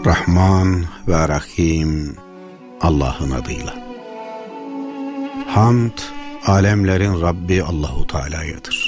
Rahman ve Rahim Allah'ın adıyla. Hamd, alemlerin Rabbi Allahu Teala'yadır.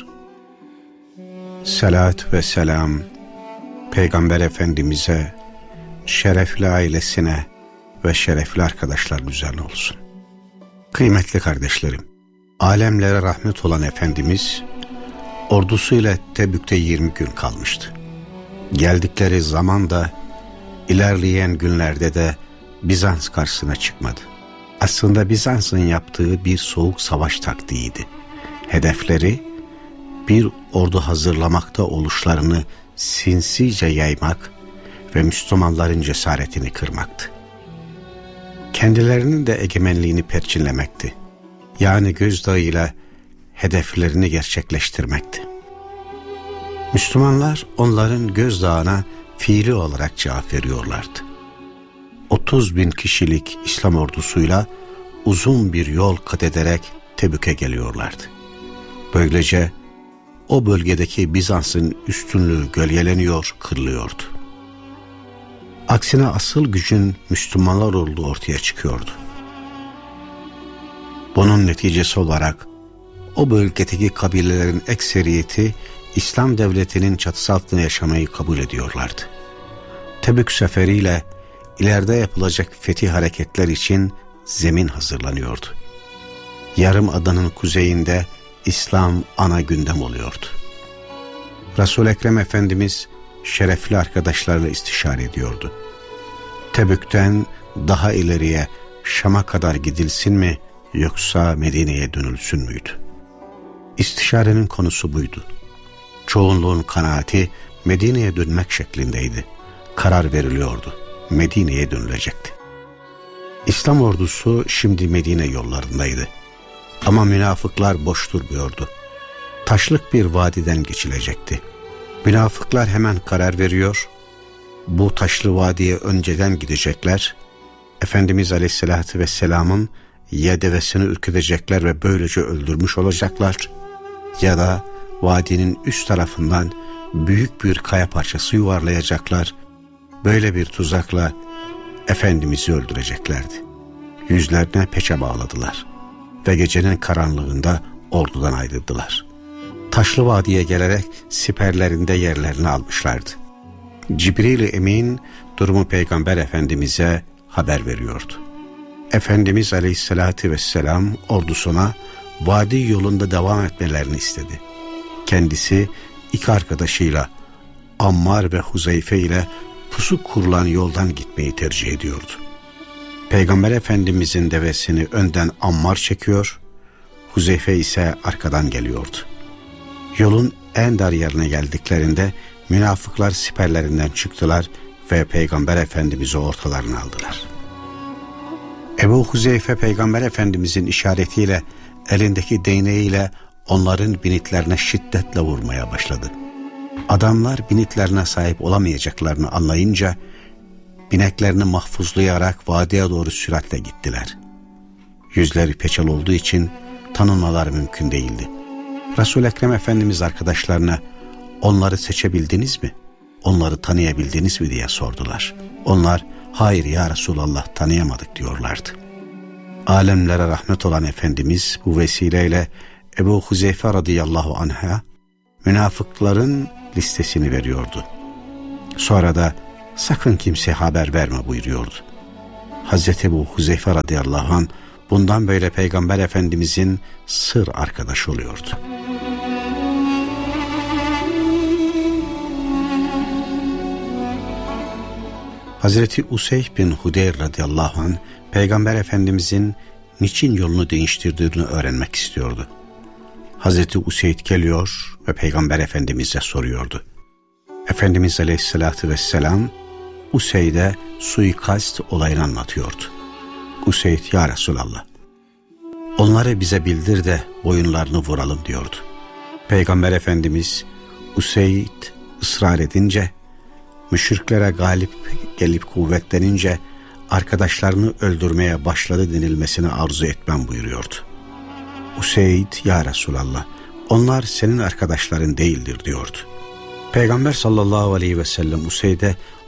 Salat ve selam, Peygamber Efendimiz'e, şerefli ailesine ve şerefli arkadaşların üzerine olsun. Kıymetli kardeşlerim, alemlere rahmet olan Efendimiz, ordusuyla Tebük'te 20 gün kalmıştı. Geldikleri zaman da, ilerleyen günlerde de Bizans karşısına çıkmadı. Aslında Bizans'ın yaptığı bir soğuk savaş taktiğiydi. Hedefleri bir ordu hazırlamakta oluşlarını sinsice yaymak ve Müslümanların cesaretini kırmaktı. Kendilerinin de egemenliğini perçinlemekti. Yani gözdağıyla hedeflerini gerçekleştirmekti. Müslümanlar onların gözdağına fiili olarak cevap veriyorlardı. 30.000 kişilik İslam ordusuyla uzun bir yol kat ederek Tebük'e geliyorlardı. Böylece o bölgedeki Bizans'ın üstünlüğü gölgeleniyor, kırılıyordu. Aksine asıl gücün Müslümanlar olduğu ortaya çıkıyordu. Bunun neticesi olarak o bölgedeki kabilelerin ekseriyeti İslam devletinin çatısı altında yaşamayı kabul ediyorlardı. Tebük seferiyle ileride yapılacak fetih hareketler için zemin hazırlanıyordu. Yarımada'nın kuzeyinde İslam ana gündem oluyordu. Resul-i Ekrem Efendimiz şerefli arkadaşlarla istişare ediyordu. Tebük'ten daha ileriye Şam'a kadar gidilsin mi yoksa Medine'ye dönülsün müydü? İstişarenin konusu buydu. Çoğunluğun kanaati Medine'ye dönmek şeklindeydi. Karar veriliyordu. Medine'ye dönülecekti. İslam ordusu şimdi Medine yollarındaydı. Ama münafıklar boş durmuyordu. Taşlık bir vadiden geçilecekti. Münafıklar hemen karar veriyor. Bu taşlı vadiye önceden gidecekler. Efendimiz Aleyhisselatü Vesselam'ın ya devesini ürkütecekler ve böylece öldürmüş olacaklar, ya da vadinin üst tarafından büyük bir kaya parçası yuvarlayacaklar. Böyle bir tuzakla Efendimiz'i öldüreceklerdi. Yüzlerine peçe bağladılar ve gecenin karanlığında ordudan ayrıldılar. Taşlı vadiye gelerek siperlerinde yerlerini almışlardı. Cibril-i Emin durumu Peygamber Efendimiz'e haber veriyordu. Efendimiz Aleyhisselatü Vesselam ordusuna vadi yolunda devam etmelerini istedi. Kendisi iki arkadaşıyla Ammar ve Huzeyfe ile pusu kurulan yoldan gitmeyi tercih ediyordu. Peygamber Efendimizin devesini önden Ammar çekiyor, Huzeyfe ise arkadan geliyordu. Yolun en dar yerine geldiklerinde münafıklar siperlerinden çıktılar ve Peygamber Efendimiz'i ortalarına aldılar. Ebu Huzeyfe Peygamber Efendimizin işaretiyle elindeki değneğiyle onların binitlerine şiddetle vurmaya başladı. Adamlar binitlerine sahip olamayacaklarını anlayınca bineklerini mahfuzlayarak vadiye doğru süratle gittiler. Yüzleri peçel olduğu için tanınmaları mümkün değildi. Resul-i Ekrem Efendimiz arkadaşlarına onları seçebildiniz mi? Onları tanıyabildiniz mi diye sordular. Onlar hayır ya Resulallah tanıyamadık diyorlardı. Alemlere rahmet olan Efendimiz bu vesileyle Ebu Huzeyfe radıyallahu anh'a münafıkların listesini veriyordu. Sonra da sakın kimseye haber verme buyuruyordu. Hazreti Ebu Huzeyfe radıyallahu anh bundan böyle Peygamber Efendimizin sır arkadaşı oluyordu. Hazreti Useyd bin Hudeyr radıyallahu anh Peygamber Efendimizin niçin yolunu değiştirdiğini öğrenmek istiyordu. Hazreti Useyd geliyor ve Peygamber Efendimiz'e soruyordu. Efendimiz Aleyhisselatü Vesselam Useyd'e suikast olayını anlatıyordu. Useyd ya Resulallah onları bize bildir de boyunlarını vuralım diyordu. Peygamber Efendimiz Useyd ısrar edince, müşriklere galip gelip kuvvetlenince arkadaşlarını öldürmeye başladı denilmesini arzu etmem buyuruyordu. Useyd ya Resulallah onlar senin arkadaşların değildir diyordu. Peygamber sallallahu aleyhi ve sellem Useyd'e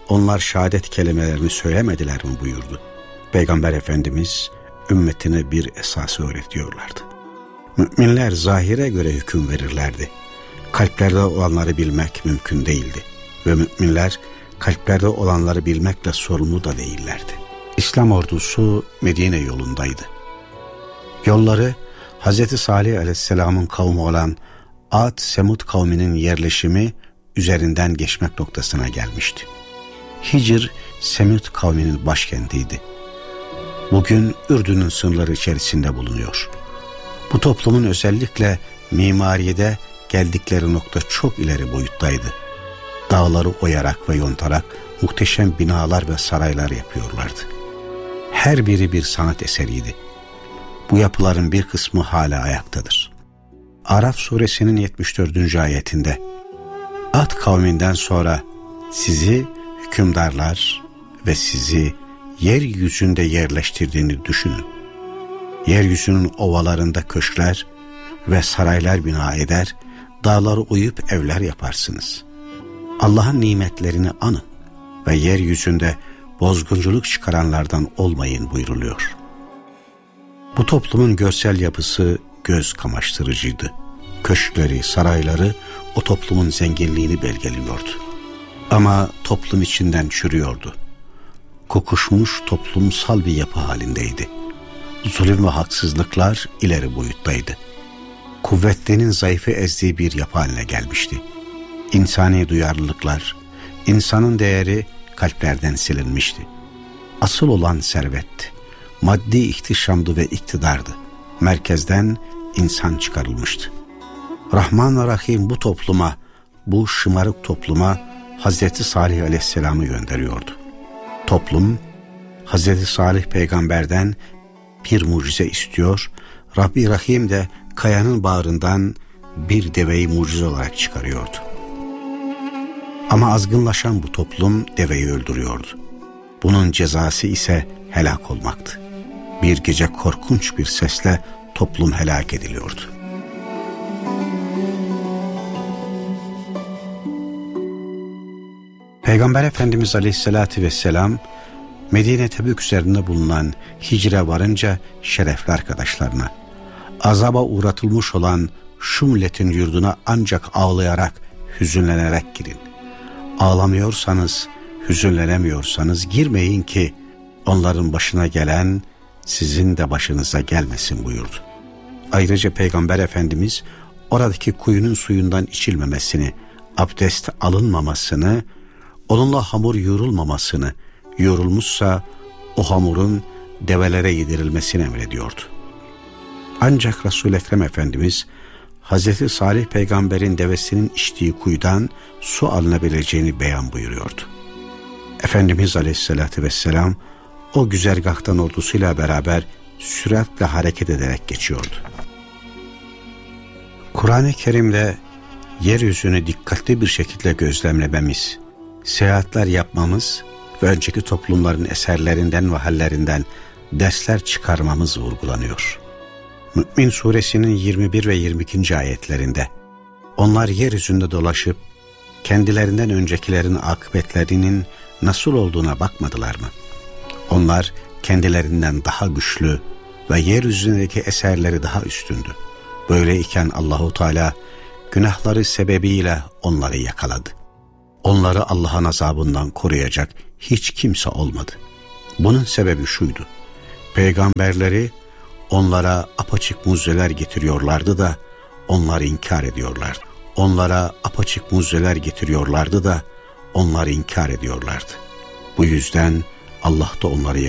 onlar şehadet kelimelerini söylemediler mi buyurdu. Peygamber Efendimiz ümmetine bir esası öğretiyorlardı. Müminler zahire göre hüküm verirlerdi. Kalplerde olanları bilmek mümkün değildi. Ve müminler kalplerde olanları bilmekle sorumlu da değillerdi. İslam ordusu Medine yolundaydı. Yolları Hz. Salih Aleyhisselam'ın kavmi olan Ad Semud kavminin yerleşimi üzerinden geçmek noktasına gelmişti. Hicr, Semud kavminin başkentiydi. Bugün Ürdün'ün sınırları içerisinde bulunuyor. Bu toplumun özellikle mimaride geldikleri nokta çok ileri boyuttaydı. Dağları oyarak ve yontarak muhteşem binalar ve saraylar yapıyorlardı. Her biri bir sanat eseriydi. Bu yapıların bir kısmı hala ayaktadır. Araf suresinin 74. ayetinde Ad kavminden sonra sizi hükümdarlar ve sizi yeryüzünde yerleştirdiğini düşünün. Yeryüzünün ovalarında köşkler ve saraylar bina eder, dağları oyup evler yaparsınız. Allah'ın nimetlerini anın ve yeryüzünde bozgunculuk çıkaranlardan olmayın buyruluyor. Bu toplumun görsel yapısı göz kamaştırıcıydı. Köşkleri, sarayları o toplumun zenginliğini belgeliyordu. Ama toplum içinden çürüyordu. Kokuşmuş toplumsal bir yapı halindeydi. Zulüm ve haksızlıklar ileri boyuttaydı. Kuvvetlinin zayıfı ezdiği bir yapı haline gelmişti. İnsani duyarlılıklar, insanın değeri kalplerden silinmişti. Asıl olan servet, maddi ihtişamdı ve iktidardı. Merkezden insan çıkarılmıştı. Rahman ve Rahim bu topluma, bu şımarık topluma Hazreti Salih Aleyhisselam'ı gönderiyordu. Toplum, Hazreti Salih peygamberden bir mucize istiyor, Rabbi Rahim de kayanın bağrından bir deveyi mucize olarak çıkarıyordu. Ama azgınlaşan bu toplum deveyi öldürüyordu. Bunun cezası ise helak olmaktı. Bir gece korkunç bir sesle toplum helak ediliyordu. Peygamber Efendimiz Aleyhisselatü Vesselam Medine Tebük üzerinde bulunan Hicre varınca şerefli arkadaşlarına, azaba uğratılmış olan şu milletin yurduna ancak ağlayarak, hüzünlenerek girin. Ağlamıyorsanız, hüzünlenemiyorsanız girmeyin ki onların başına gelen sizin de başınıza gelmesin buyurdu. Ayrıca Peygamber Efendimiz oradaki kuyunun suyundan içilmemesini, abdest alınmamasını, onunla hamur yoğrulmamasını, yoğrulmuşsa o hamurun develere yedirilmesini emrediyordu. Ancak Resul-i Ekrem Efendimiz Hazreti Salih peygamberin devesinin içtiği kuyudan su alınabileceğini beyan buyuruyordu. Efendimiz Aleyhisselatü Vesselam o güzergahtan ordusuyla beraber süratle hareket ederek geçiyordu. Kur'an-ı Kerim'de yeryüzünü dikkatli bir şekilde gözlemlememiz, seyahatler yapmamız ve önceki toplumların eserlerinden ve hallerinden dersler çıkarmamız vurgulanıyor. Mü'min suresinin 21 ve 22. ayetlerinde onlar yeryüzünde dolaşıp kendilerinden öncekilerin akıbetlerinin nasıl olduğuna bakmadılar mı? Onlar kendilerinden daha güçlü ve yeryüzündeki eserleri daha üstündü. Böyleyken Allahu Teala günahları sebebiyle onları yakaladı. Onları Allah'ın azabından koruyacak hiç kimse olmadı. Bunun sebebi şuydu: peygamberleri onlara apaçık mucizeler getiriyorlardı da onlar inkar ediyorlardı. Onlara apaçık mucizeler getiriyorlardı da onlar inkar ediyorlardı. Bu yüzden Allah da onları